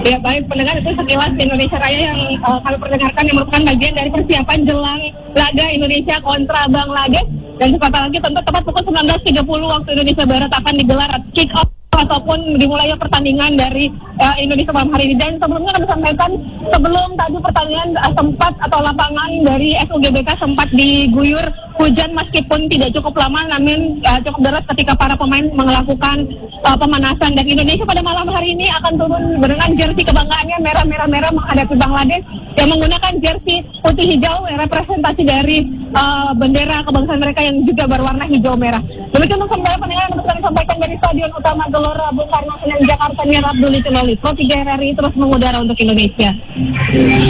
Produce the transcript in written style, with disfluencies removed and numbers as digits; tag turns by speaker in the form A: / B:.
A: Ya baik pendengar, itu sekilas Indonesia Raya yang kami perdengarkan yang merupakan bagian dari persiapan jelang laga Indonesia kontra Bangladesh. Dan sebentar lagi tentu tepat pukul 19.30 waktu Indonesia Barat akan digelar kick off ataupun dimulainya pertandingan dari Indonesia malam hari ini. Dan sebelumnya kami sampaikan sebelum tadi pertandingan sempat atau lapangan dari SUGBK sempat diguyur hujan meskipun tidak cukup lama, namun cukup deras ketika para pemain melakukan pemanasan. Dan Indonesia pada malam hari ini akan turun dengan jersey kebanggaannya merah-merah menghadapi Bangladesh yang menggunakan jersey putih hijau representasi dari bendera kebangsaan mereka yang juga berwarna hijau merah. Demikian untuk kembali pendengar yang kami sampaikan dari Stadion Utama Gelora Bung Karno Senen Jakarta, Abdul Jalil Pro 3 RRI terus mengudara untuk Indonesia.